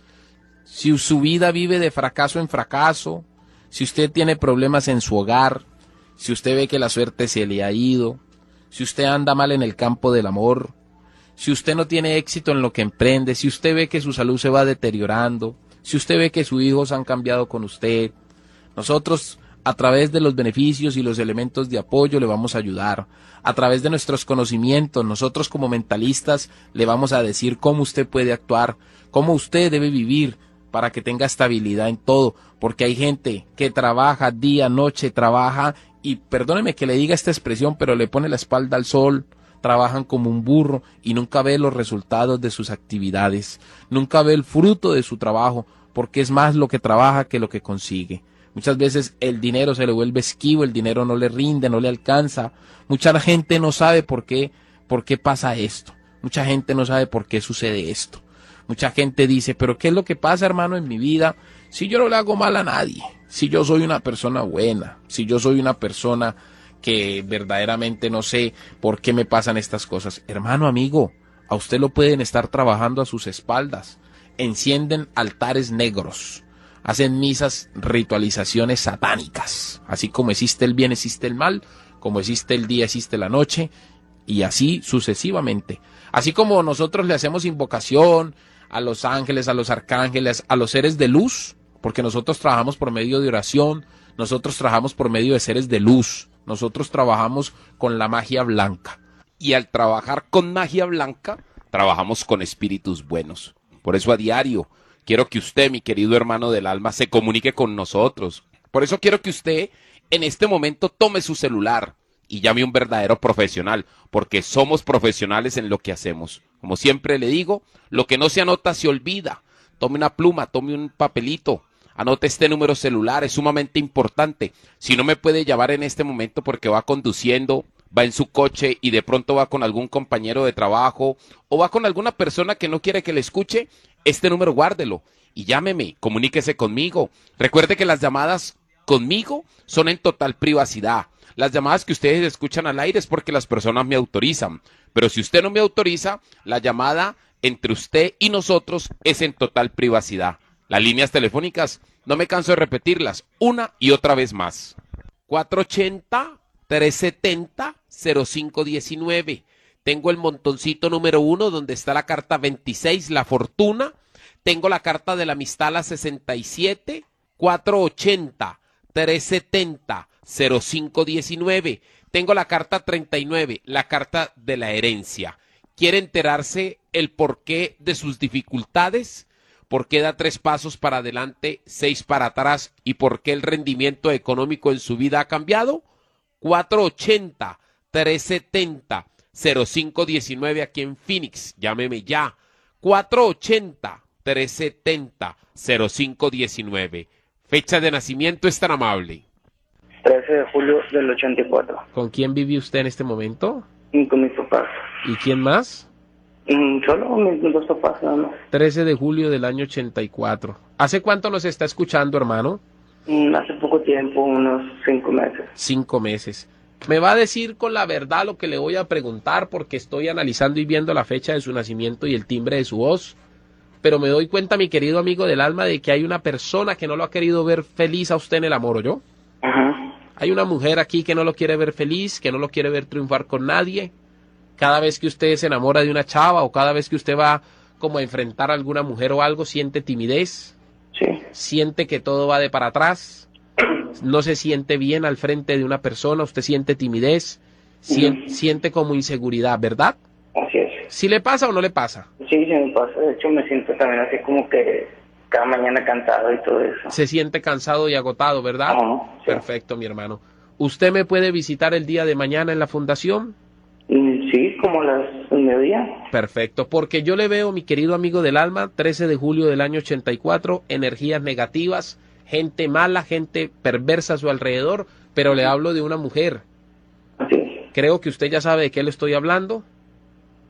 Si su vida vive de fracaso en fracaso, si usted tiene problemas en su hogar, si usted ve que la suerte se le ha ido, si usted anda mal en el campo del amor, si usted no tiene éxito en lo que emprende, si usted ve que su salud se va deteriorando, si usted ve que sus hijos han cambiado con usted, nosotros a través de los beneficios y los elementos de apoyo le vamos a ayudar. A través de nuestros conocimientos, nosotros como mentalistas le vamos a decir cómo usted puede actuar, cómo usted debe vivir para que tenga estabilidad en todo, porque hay gente que trabaja día, noche, trabaja y perdóneme que le diga esta expresión, pero le pone la espalda al sol, trabajan como un burro y nunca ve los resultados de sus actividades, nunca ve el fruto de su trabajo, porque es más lo que trabaja que lo que consigue. Muchas veces el dinero se le vuelve esquivo, el dinero no le rinde, no le alcanza. Mucha gente no sabe por qué, por qué pasa esto. Mucha gente no sabe por qué sucede esto. Mucha gente dice, pero ¿qué es lo que pasa, hermano, en mi vida? Si yo no le hago mal a nadie, si yo soy una persona buena, si yo soy una persona que verdaderamente no sé por qué me pasan estas cosas. Hermano, amigo, a usted lo pueden estar trabajando a sus espaldas. Encienden altares negros. Hacen misas, ritualizaciones satánicas. Así como existe el bien, existe el mal. Como existe el día, existe la noche. Y así sucesivamente. Así como nosotros le hacemos invocación a los ángeles, a los arcángeles, a los seres de luz. Porque nosotros trabajamos por medio de oración. Nosotros trabajamos por medio de seres de luz. Nosotros trabajamos con la magia blanca. Y al trabajar con magia blanca, trabajamos con espíritus buenos. Por eso a diario quiero que usted, mi querido hermano del alma, se comunique con nosotros. Por eso quiero que usted en este momento tome su celular y llame a un verdadero profesional, porque somos profesionales en lo que hacemos. Como siempre le digo, lo que no se anota se olvida. Tome una pluma, tome un papelito, anote este número celular, es sumamente importante. Si no me puede llamar en este momento porque va conduciendo, va en su coche y de pronto va con algún compañero de trabajo o va con alguna persona que no quiere que le escuche, este número guárdelo y llámeme, comuníquese conmigo. Recuerde que las llamadas conmigo son en total privacidad. Las llamadas que ustedes escuchan al aire es porque las personas me autorizan, pero si usted no me autoriza, la llamada entre usted y nosotros es en total privacidad. Las líneas telefónicas, no me canso de repetirlas, una y otra vez más. cuatro ochenta, tres setenta, cero cinco diecinueve. Tengo el montoncito número uno donde está la carta veintiséis, la fortuna. Tengo la carta de la amistad, la sesenta y siete, cuatro ochenta, tres setenta, cero cinco diecinueve. Tengo la carta treinta y nueve, la carta de la herencia. ¿Quiere enterarse el porqué de sus dificultades? ¿Por qué da tres pasos para adelante, seis para atrás? ¿Y por qué el rendimiento económico en su vida ha cambiado? cuatro ochenta, tres setenta, cero cinco diecinueve aquí en Phoenix. Llámeme ya. cuatro ochenta, tres setenta, cero cinco diecinueve. Fecha de nacimiento es tan amable. trece de julio del ochenta y cuatro. ¿Con quién vive usted en este momento? Y con mis papás. ¿Y quién más? Mm, solo mis, mis dos papás, nada más. trece de julio del año ochenta y cuatro. ¿Hace cuánto nos está escuchando, hermano? Mm, hace poco tiempo, unos cinco meses. Cinco meses. Me va a decir con la verdad lo que le voy a preguntar porque estoy analizando y viendo la fecha de su nacimiento y el timbre de su voz. Pero me doy cuenta, mi querido amigo del alma, de que hay una persona que no lo ha querido ver feliz a usted en el amor, ¿o yo? Ajá. Hay una mujer aquí que no lo quiere ver feliz, que no lo quiere ver triunfar con nadie. Cada vez que usted se enamora de una chava o cada vez que usted va como a enfrentar a alguna mujer o algo, siente timidez. Sí. Siente que todo va de para atrás. No se siente bien al frente de una persona, usted siente timidez, sien, siente como inseguridad, ¿verdad? Así es. ¿Sí le pasa o no le pasa? Sí, se me pasa. De hecho, me siento también así como que cada mañana cansado y todo eso. Se siente cansado y agotado, ¿verdad? Ajá, sí. Perfecto, mi hermano. ¿Usted me puede visitar el día de mañana en la fundación? Sí, como a las mediodía. Perfecto, porque yo le veo, mi querido amigo del alma, trece de julio del año ochenta y cuatro, energías negativas, gente mala, gente perversa a su alrededor, pero le hablo de una mujer. Así es. Creo que usted ya sabe de qué le estoy hablando.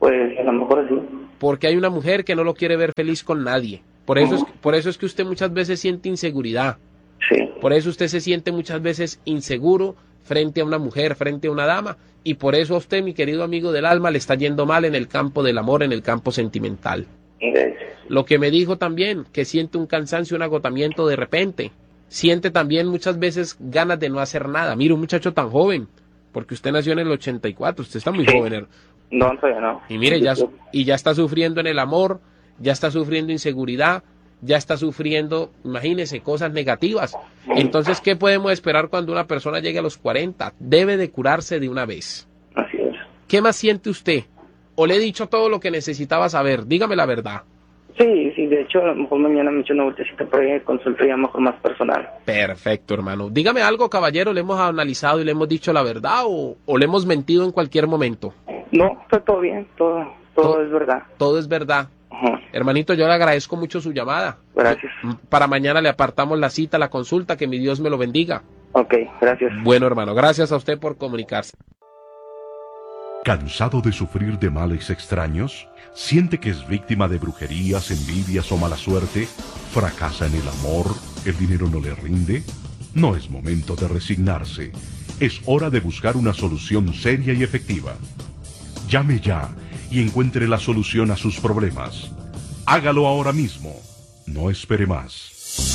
Pues a lo mejor sí. Porque hay una mujer que no lo quiere ver feliz con nadie. Por eso, uh-huh. es, por eso es que usted muchas veces siente inseguridad. Sí. Por eso usted se siente muchas veces inseguro frente a una mujer, frente a una dama. Y por eso a usted, mi querido amigo del alma, le está yendo mal en el campo del amor, en el campo sentimental. Gracias. Lo que me dijo también, que siente un cansancio, un agotamiento de repente. Siente también muchas veces ganas de no hacer nada. Mira, un muchacho tan joven, porque usted nació en el ochenta y cuatro, usted está muy sí. joven. No, todavía no. Y mire, ya, y ya está sufriendo en el amor, ya está sufriendo inseguridad, ya está sufriendo, imagínese, cosas negativas. Entonces, ¿qué podemos esperar cuando una persona llegue a los cuarenta? Debe de curarse de una vez. Así es. ¿Qué más siente usted? ¿O le he dicho todo lo que necesitaba saber? Dígame la verdad. Sí, sí, de hecho, a lo mejor mañana me echo una vueltecita por ahí, consultoría mejor más personal. Perfecto, hermano. Dígame algo, caballero, ¿le hemos analizado y le hemos dicho la verdad o, o le hemos mentido en cualquier momento? No, está todo bien, todo, todo, todo es verdad. Todo es verdad. Uh-huh. Hermanito, yo le agradezco mucho su llamada. Gracias. Para mañana le apartamos la cita, la consulta, que mi Dios me lo bendiga. Ok, gracias. Bueno, hermano, gracias a usted por comunicarse. ¿Cansado de sufrir de males extraños? ¿Siente que es víctima de brujerías, envidias o mala suerte? ¿Fracasa en el amor? ¿El dinero no le rinde? No es momento de resignarse. Es hora de buscar una solución seria y efectiva. Llame ya y encuentre la solución a sus problemas. Hágalo ahora mismo. No espere más.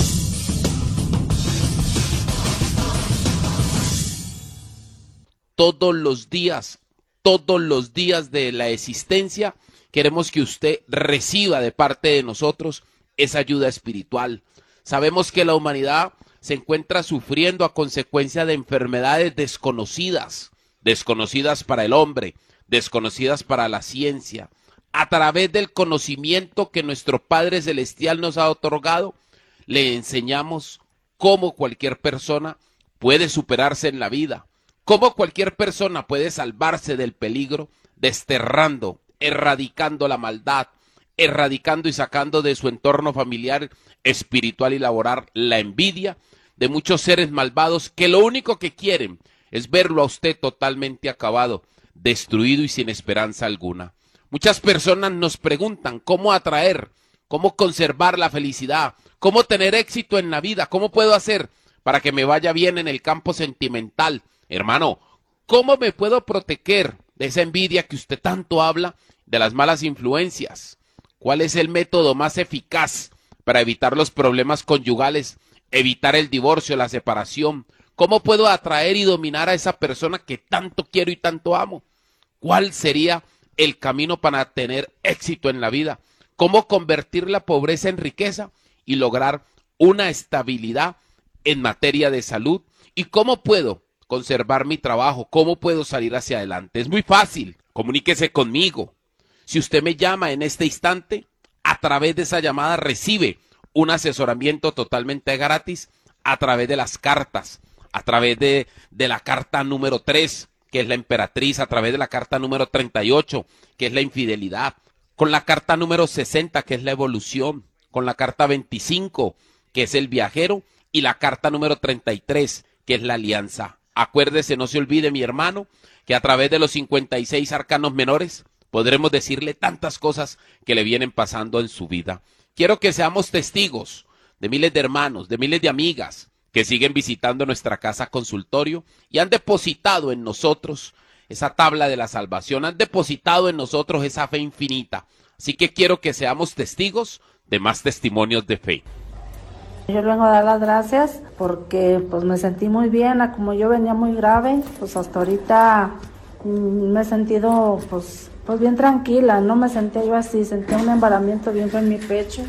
Todos los días, todos los días de la existencia, queremos que usted reciba de parte de nosotros esa ayuda espiritual. Sabemos que la humanidad se encuentra sufriendo a consecuencia de enfermedades desconocidas, desconocidas para el hombre, desconocidas para la ciencia. A través del conocimiento que nuestro Padre Celestial nos ha otorgado, le enseñamos cómo cualquier persona puede superarse en la vida, cómo cualquier persona puede salvarse del peligro, desterrando, erradicando la maldad, erradicando y sacando de su entorno familiar, espiritual y laboral la envidia de muchos seres malvados que lo único que quieren es verlo a usted totalmente acabado, destruido y sin esperanza alguna. Muchas personas nos preguntan cómo atraer, cómo conservar la felicidad, cómo tener éxito en la vida, cómo puedo hacer para que me vaya bien en el campo sentimental. Hermano, ¿cómo me puedo proteger de esa envidia que usted tanto habla, de las malas influencias? ¿Cuál es el método más eficaz para evitar los problemas conyugales, evitar el divorcio, la separación? ¿Cómo puedo atraer y dominar a esa persona que tanto quiero y tanto amo? ¿Cuál sería el camino para tener éxito en la vida? ¿Cómo convertir la pobreza en riqueza y lograr una estabilidad en materia de salud? ¿Y cómo puedo conservar mi trabajo? ¿Cómo puedo salir hacia adelante? Es muy fácil. Comuníquese conmigo. Si usted me llama en este instante, a través de esa llamada recibe un asesoramiento totalmente gratis a través de las cartas, a través de, de la carta número tres, que es la emperatriz, a través de la carta número treinta y ocho, que es la infidelidad, con la carta número sesenta, que es la evolución, con la carta veinticinco, que es el viajero, y la carta número treinta y tres, que es la alianza. Acuérdese, no se olvide, mi hermano, que a través de los cincuenta y seis arcanos menores podremos decirle tantas cosas que le vienen pasando en su vida. Quiero que seamos testigos de miles de hermanos, de miles de amigas que siguen visitando nuestra casa consultorio y han depositado en nosotros esa tabla de la salvación, han depositado en nosotros esa fe infinita. Así que quiero que seamos testigos de más testimonios de fe. Yo vengo a dar las gracias porque pues me sentí muy bien, a como yo venía muy grave, pues hasta ahorita mmm, me he sentido pues, pues bien tranquila, no me sentía yo así, sentía un embaramiento bien en mi pecho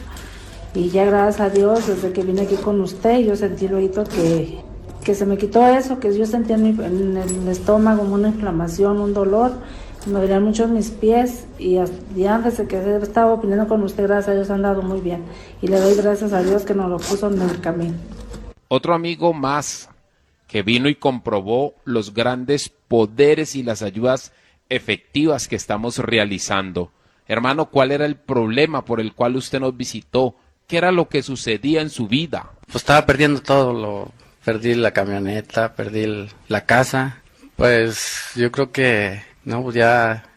y ya gracias a Dios desde que vine aquí con usted yo sentí luego que, que se me quitó eso, que yo sentía en, mi, en el estómago una inflamación, un dolor, me dolían mucho mis pies y, y antes de que estaba opinando con usted, gracias a Dios han dado muy bien y le doy gracias a Dios que nos lo puso en el camino. Otro amigo más que vino y comprobó los grandes poderes y las ayudas efectivas que estamos realizando. Hermano, ¿cuál era el problema por el cual usted nos visitó? ¿Qué era lo que sucedía en su vida? Pues estaba perdiendo todo, lo perdí la camioneta, perdí el, la casa, pues yo creo que no, pues ya,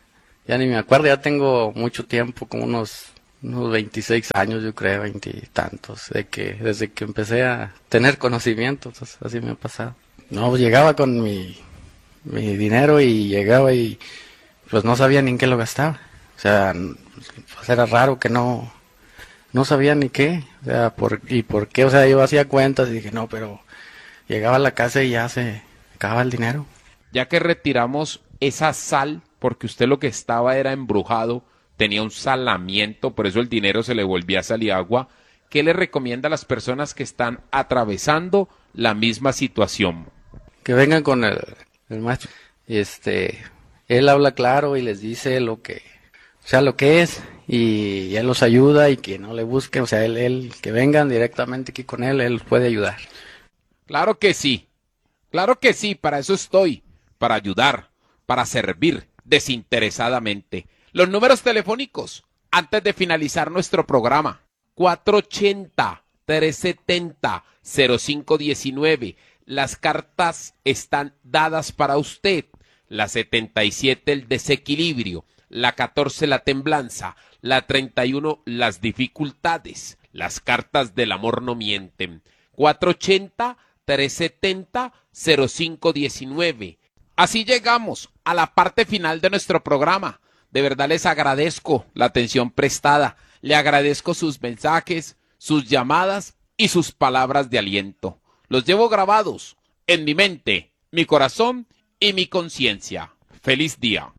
ya ni me acuerdo, ya tengo mucho tiempo, como unos, unos veintiséis años, yo creo, veintitantos, de que, desde que empecé a tener conocimiento, entonces así me ha pasado. No, pues llegaba con mi, mi dinero y llegaba y pues no sabía ni en qué lo gastaba. O sea, pues era raro que no, no sabía ni qué, o sea, por, y por qué, o sea, yo hacía cuentas y dije, no, pero llegaba a la casa y ya se acababa el dinero. Ya que retiramos esa sal, porque usted lo que estaba era embrujado, tenía un salamiento, por eso el dinero se le volvía a salir agua, ¿qué le recomienda a las personas que están atravesando la misma situación? Que vengan con el, el maestro, este, él habla claro y les dice lo que, o sea, lo que es, y él los ayuda y que no le busquen, o sea, él, él, que vengan directamente aquí con él, él los puede ayudar. Claro que sí, claro que sí, para eso estoy, para ayudar, para servir desinteresadamente. Los números telefónicos, antes de finalizar nuestro programa, cuatro ochenta, trescientos setenta, cero cinco diecinueve. Las cartas están dadas para usted. La setenta y siete, el desequilibrio. La catorce, la temblanza. La treinta y uno, las dificultades. Las cartas del amor no mienten. cuatro ochenta, trescientos setenta, cero cinco diecinueve. Así llegamos a la parte final de nuestro programa. De verdad les agradezco la atención prestada. Le agradezco sus mensajes, sus llamadas y sus palabras de aliento. Los llevo grabados en mi mente, mi corazón y mi conciencia. Feliz día.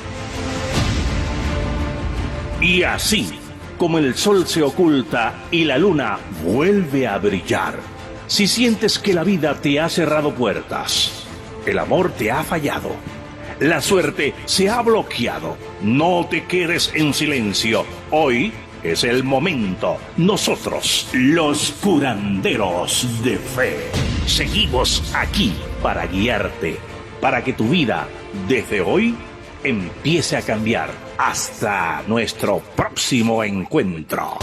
Y así, como el sol se oculta y la luna vuelve a brillar, si sientes que la vida te ha cerrado puertas, el amor te ha fallado, la suerte se ha bloqueado, no te quedes en silencio. Hoy es el momento. Nosotros, los curanderos de fe, seguimos aquí para guiarte, para que tu vida, desde hoy, empiece a cambiar. Hasta nuestro próximo encuentro.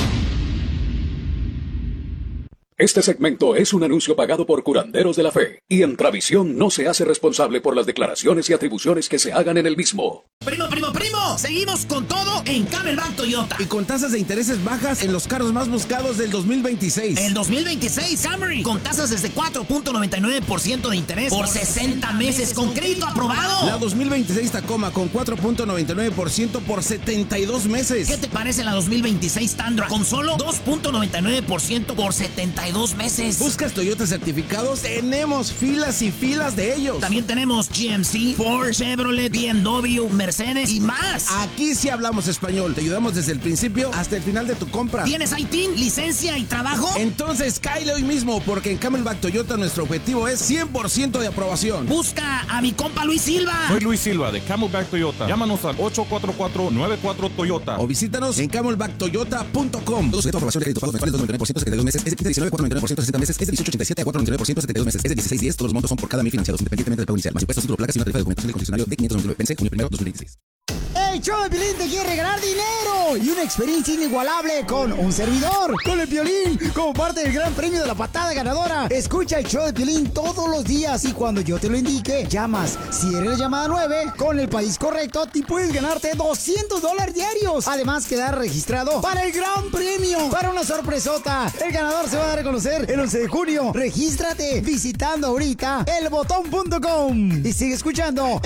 Este segmento es un anuncio pagado por Curanderos de la Fe, y Entravisión no se hace responsable por las declaraciones y atribuciones que se hagan en el mismo. Primo, primo, primo, seguimos con todo en Camelback Toyota. Y con tasas de intereses bajas en los carros más buscados del dos mil veintiséis. El dos mil veintiséis Camry, con tasas desde cuatro punto noventa y nueve por ciento de interés por sesenta meses con crédito aprobado. La dos mil veintiséis Tacoma con cuatro punto noventa y nueve por ciento por setenta y dos meses. ¿Qué te parece la dos mil veintiséis Tundra con solo dos punto noventa y nueve por ciento por setenta y dos meses? ¿Buscas Toyota certificados? Tenemos filas y filas de ellos. También tenemos G M C, Ford, Chevrolet, B M W, Mercedes y más. Aquí sí hablamos español. Te ayudamos desde el principio hasta el final de tu compra. ¿Tienes I T I N, licencia y trabajo? Entonces cáele hoy mismo, porque en Camelback Toyota nuestro objetivo es cien por ciento de aprobación. Busca a mi compa Luis Silva. Soy Luis Silva de Camelback Toyota. Llámanos al ocho cuatro cuatro, nueve cuatro Toyota. O visítanos en camelback toyota punto com. Todo sujeto a aprobación de crédito, pagos mensuales dos noventa y nueve por ciento, setenta y dos meses. Es de quince diecinueve, cuatro noventa y nueve por ciento, sesenta meses. Es de dieciocho ochenta y siete a cuatro noventa y nueve por ciento, setenta y dos meses. Es de dieciséis diez. Todos los montos son por cada mil financiados, independientemente del pago inicial. Más impuestos, título, placas y una tarifa de documentación del concesionario de quinientos noventa y nueve. Vence junio primero, dos mil veintiséis. El show de Piolín te quiere regalar dinero y una experiencia inigualable con un servidor, con el Piolín, como parte del gran premio de la patada ganadora. Escucha el show de Piolín todos los días y cuando yo te lo indique, llamas. Si eres la llamada nueve, con el país correcto, te puedes ganarte doscientos dólares diarios. Además, quedar registrado para el gran premio, para una sorpresota. El ganador se va a dar a conocer el once de junio. Regístrate visitando ahorita el botón punto com y sigue escuchando